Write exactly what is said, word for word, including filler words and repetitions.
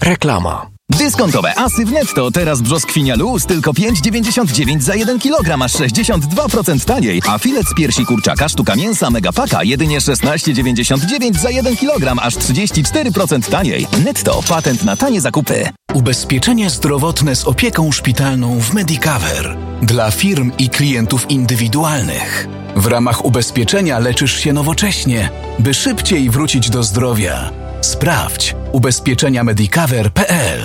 Reklama. Dyskontowe asy w Netto. Teraz brzoskwinia luz tylko pięć dziewięćdziesiąt dziewięć za jeden kilogram, aż sześćdziesiąt dwa procent taniej. A filet z piersi kurczaka sztuka mięsa Megapaka jedynie szesnaście dziewięćdziesiąt dziewięć za jeden kilogram, aż trzydzieści cztery procent taniej. Netto. Patent na tanie zakupy. Ubezpieczenie zdrowotne z opieką szpitalną w Medicover. Dla firm i klientów indywidualnych. W ramach ubezpieczenia leczysz się nowocześnie, by szybciej wrócić do zdrowia. Sprawdź ubezpieczenia medicover kropka p l.